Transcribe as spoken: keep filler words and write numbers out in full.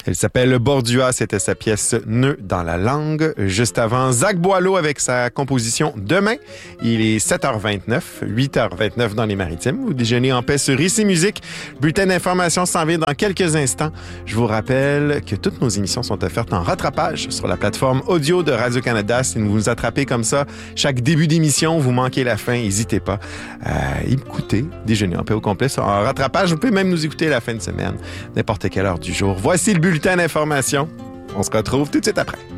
Elle s'appelle Bordua, c'était sa pièce Nœud dans la langue. Juste avant, Zach Boileau avec sa composition Demain. Il est sept heures vingt-neuf, huit heures vingt-neuf dans les Maritimes. Vous déjeunez en paix sur Ici Musique. Bulletin d'information s'en vient dans quelques instants. Je vous rappelle que toutes nos émissions sont offertes en rattrapage sur la plateforme audio de Radio-Canada. Si vous nous attrapez comme ça, chaque début d'émission, vous manquez la fin, n'hésitez pas à écouter Déjeuner en paix au complet en rattrapage. Vous pouvez même nous écouter la fin de semaine, n'importe quelle heure du jour. Voici le bulletin d'information. On se retrouve tout de suite après.